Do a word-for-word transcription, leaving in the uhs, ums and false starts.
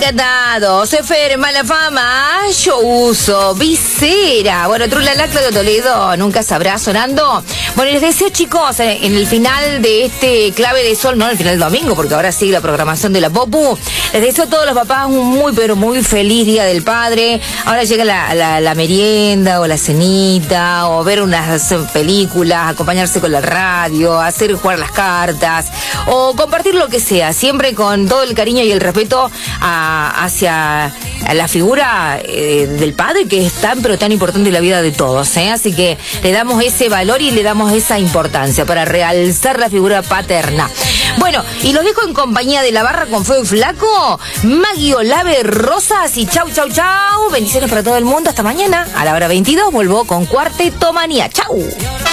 encantado. Sefer, mala fama, yo uso visera. Bueno, Trulala, Claudio Toledo, nunca sabrá sonando. Bueno, les deseo, chicos, en el final de este Clave de Sol, no en el final del domingo, porque ahora sigue la programación de la Popu. Les deseo a todos los papás un muy, pero muy feliz Día del Padre. Ahora llega la, la, la merienda o la cenita, o ver unas películas, acompañarse con la radio, hacer jugar las cartas, o compartir lo que sea, siempre con todo el cariño y el respeto a, hacia la figura eh, del padre, que es tan pero tan importante en la vida de todos, ¿eh? Así que le damos ese valor y le damos esa importancia para realzar la figura paterna. Bueno, y los dejo en compañía de la barra con Feo y Flaco, Maggie Olave Rosas, y chau, chau, chau. Bendiciones para todo el mundo. Hasta mañana a la hora veintidós vuelvo con Cuarteto Manía. Chau.